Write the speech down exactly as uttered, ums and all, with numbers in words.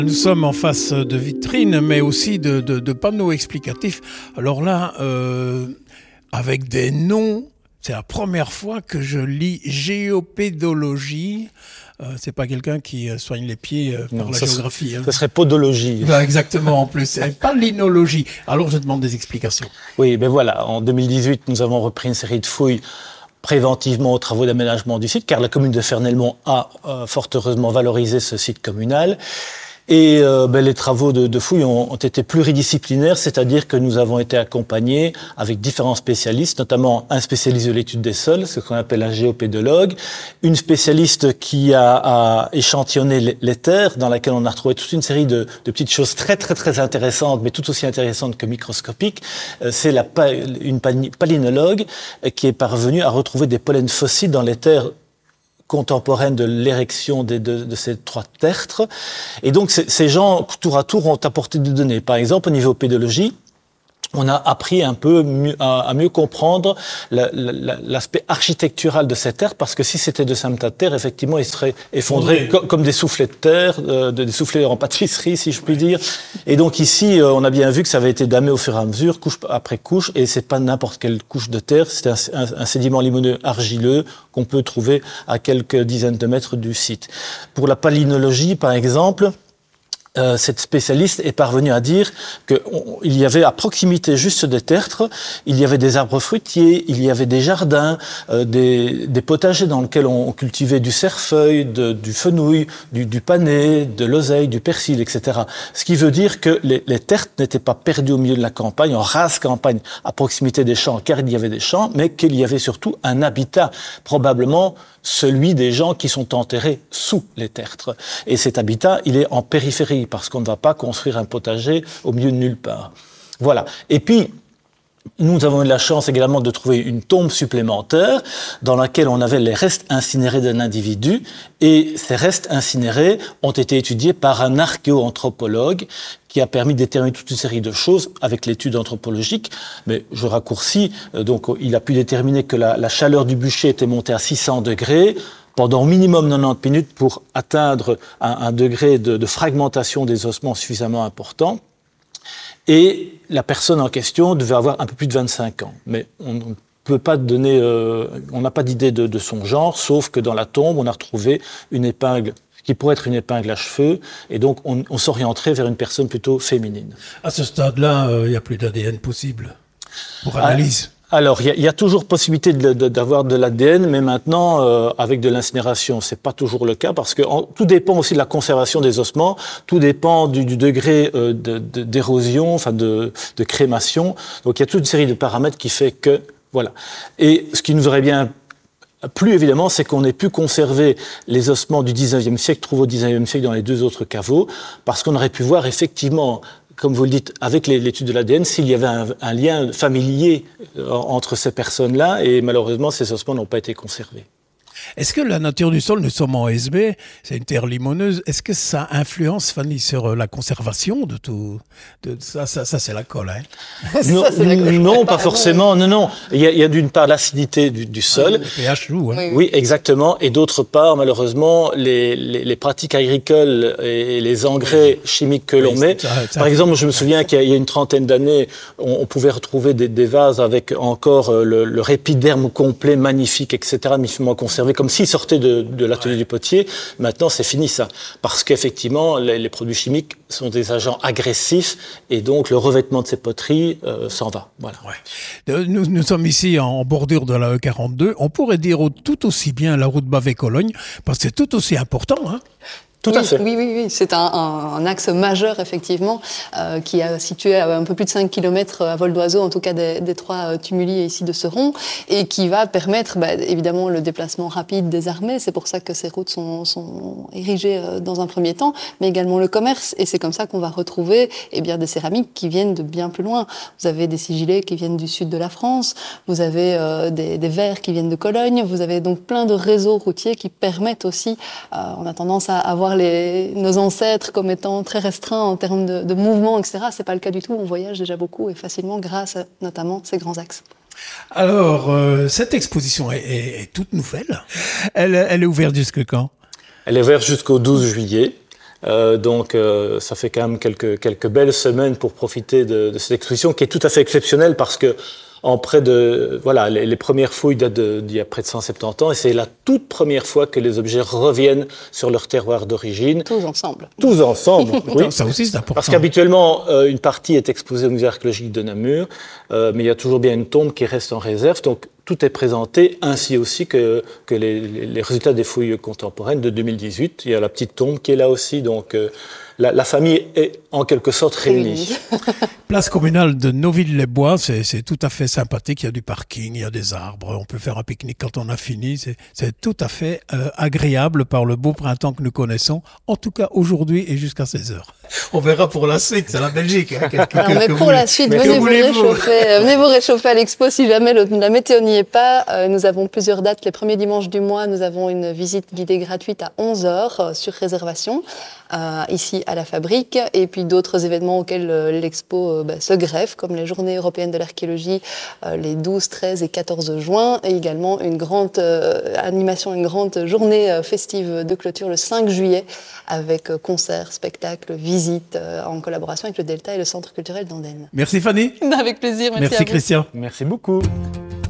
Nous sommes en face de vitrines, mais aussi de, de, de panneaux explicatifs. Alors là, euh, avec des noms, c'est la première fois que je lis géopédologie. Euh, c'est pas quelqu'un qui soigne les pieds euh, par non, la ça géographie. Serait, hein. Ça serait podologie. Ben exactement, en plus. C'est pas linologie. Alors je demande des explications. Oui, ben voilà. En deux mille dix-huit, nous avons repris une série de fouilles préventivement aux travaux d'aménagement du site, car la commune de Fernelmont a euh, fort heureusement valorisé ce site communal. Et euh, ben, les travaux de, de fouilles ont, ont été pluridisciplinaires, c'est-à-dire que nous avons été accompagnés avec différents spécialistes, notamment un spécialiste de l'étude des sols, ce qu'on appelle un géopédologue, une spécialiste qui a, a échantillonné les, les terres, dans laquelle on a retrouvé toute une série de, de petites choses très très très intéressantes, mais tout aussi intéressantes que microscopiques. Euh, c'est la, une palynologue qui est parvenue à retrouver des pollens fossiles dans les terres contemporaine de l'érection de, de, de ces trois tertres. Et donc, ces gens, tour à tour, ont apporté des données. Par exemple, au niveau pédologie, on a appris un peu mieux, à, à mieux comprendre la, la, l'aspect architectural de ces terres, parce que si c'était de simple tas de terre, effectivement, ils seraient effondrés oui. co- comme des soufflets de terre, euh, des soufflets en pâtisserie, si je puis dire. Et donc ici, euh, on a bien vu que ça avait été damé au fur et à mesure, couche après couche, et c'est pas n'importe quelle couche de terre, c'est un, un, un sédiment limoneux argileux qu'on peut trouver à quelques dizaines de mètres du site. Pour la palynologie, par exemple, Euh, cette spécialiste est parvenue à dire qu'il y avait à proximité juste des tertres, il y avait des arbres fruitiers, il y avait des jardins, euh, des, des potagers dans lesquels on cultivait du cerfeuil, de, du fenouil, du, du panais, de l'oseille, du persil, et cetera. Ce qui veut dire que les, les tertres n'étaient pas perdus au milieu de la campagne, en rase campagne, à proximité des champs, car il y avait des champs, mais qu'il y avait surtout un habitat, probablement celui des gens qui sont enterrés sous les tertres. Et cet habitat, il est en périphérie, parce qu'on ne va pas construire un potager au milieu de nulle part. Voilà. Et puis, nous avons eu la chance également de trouver une tombe supplémentaire dans laquelle on avait les restes incinérés d'un individu, et ces restes incinérés ont été étudiés par un archéoanthropologue qui a permis de déterminer toute une série de choses avec l'étude anthropologique. Mais je raccourcis, donc il a pu déterminer que la, la chaleur du bûcher était montée à six cents degrés, pendant au minimum quatre-vingt-dix minutes pour atteindre un, un degré de, de fragmentation des ossements suffisamment important. Et la personne en question devait avoir un peu plus de vingt-cinq ans. Mais on ne peut pas donner, euh, on n'a pas d'idée de, de son genre, sauf que dans la tombe, on a retrouvé une épingle qui pourrait être une épingle à cheveux, et donc on, on s'orienterait vers une personne plutôt féminine. À ce stade-là, il euh, n'y a plus d'A D N possible pour analyse. Ah, Alors, il y, y a toujours possibilité de, de, d'avoir de l'A D N, mais maintenant, euh, avec de l'incinération, c'est pas toujours le cas, parce que en, tout dépend aussi de la conservation des ossements, tout dépend du, du degré euh, de, de, d'érosion, enfin de, de crémation. Donc, il y a toute une série de paramètres qui fait que, voilà. Et ce qui nous aurait bien plu, évidemment, c'est qu'on ait pu conserver les ossements du dix-neuvième siècle, trouvés au dix-neuvième siècle dans les deux autres caveaux, parce qu'on aurait pu voir effectivement, comme vous le dites, avec les, l'étude de l'A D N, s'il y avait un, un lien familier entre ces personnes-là, et malheureusement, ces ossements n'ont pas été conservés. Est-ce que la nature du sol, nous sommes en S B, c'est une terre limoneuse, est-ce que ça influence, Fanny, sur la conservation de tout de, ça, ça, ça, c'est la colle, hein. Non, ça, c'est la colle. non pas forcément, non, non. Il y a, il y a d'une part l'acidité du, du sol. Ah, le pH joue, hein. Oui, oui. Oui, exactement. Et d'autre part, malheureusement, les, les, les pratiques agricoles et les engrais chimiques que l'on Oui, met. ça, ça Par exemple, je me souviens qu'il y a une trentaine d'années, on, on pouvait retrouver des, des vases avec encore le, le répiderme complet, magnifique, et cetera, magnifiquement conservé, comme s'il sortait de, de l'atelier ouais. du potier. Maintenant, c'est fini ça. Parce qu'effectivement, les, les produits chimiques sont des agents agressifs et donc le revêtement de ces poteries euh, s'en va. Voilà. Ouais. Nous, nous sommes ici en bordure de la E quarante-deux. On pourrait dire tout aussi bien la route Bavay-Cologne, parce que c'est tout aussi important, hein. Tout oui, à fait. Oui, oui, oui. C'est un, un, un axe majeur, effectivement, euh, qui est situé à un peu plus de cinq kilomètres à vol d'oiseau, en tout cas des, des trois tumuli ici de Seron, et qui va permettre, bah, évidemment, le déplacement rapide des armées. C'est pour ça que ces routes sont, sont érigées euh, dans un premier temps, mais également le commerce. Et c'est comme ça qu'on va retrouver eh bien, des céramiques qui viennent de bien plus loin. Vous avez des sigillés qui viennent du sud de la France, vous avez euh, des, des verres qui viennent de Cologne, vous avez donc plein de réseaux routiers qui permettent aussi, euh, on a tendance à avoir Les, nos ancêtres comme étant très restreints en termes de, de mouvement, et cetera. C'est pas le cas du tout. On voyage déjà beaucoup et facilement grâce à notamment ces grands axes. Alors, euh, cette exposition est, est, est toute nouvelle. Elle, elle est ouverte jusque quand ? Elle est ouverte jusqu'au douze juillet. Euh, donc, euh, ça fait quand même quelques, quelques belles semaines pour profiter de, de cette exposition qui est tout à fait exceptionnelle parce que en près de, voilà, les, les premières fouilles datent d'il y a près de cent soixante-dix ans et c'est la toute première fois que les objets reviennent sur leur terroir d'origine. Tous ensemble. Tous ensemble, oui. Ça aussi, c'est important. Parce qu'habituellement, euh, une partie est exposée au musée archéologique de Namur, euh, mais il y a toujours bien une tombe qui reste en réserve. Donc, tout est présenté, ainsi aussi que, que les, les résultats des fouilles contemporaines de deux mille dix-huit. Il y a la petite tombe qui est là aussi, donc euh, la, la famille est en quelque sorte réunie. Place communale de Noville-les-Bois, c'est, c'est tout à fait sympathique. Il y a du parking, il y a des arbres, on peut faire un pique-nique quand on a fini. C'est, c'est tout à fait euh, agréable par le beau printemps que nous connaissons, en tout cas aujourd'hui et jusqu'à seize heures. On verra pour la suite, c'est la Belgique. Hein, que, que, Alors, mais que pour vous, la suite, venez vous, réchauffer, euh, venez vous réchauffer à l'expo si jamais le, la météo n'y est pas. Euh, nous avons plusieurs dates. Les premiers dimanches du mois, nous avons une visite guidée gratuite à onze heures euh, sur réservation, euh, ici à la Fabrique. Et puis d'autres événements auxquels euh, l'expo euh, bah, se greffe, comme les Journées européennes de l'archéologie euh, les douze, treize et quatorze juin. Et également une grande euh, animation, une grande journée euh, festive de clôture le cinq juillet avec euh, concerts, spectacles, visites euh, en collaboration avec le Delta et le Centre culturel d'Andenne. Merci Fanny. Avec plaisir, merci, merci à vous. Christian. Merci beaucoup.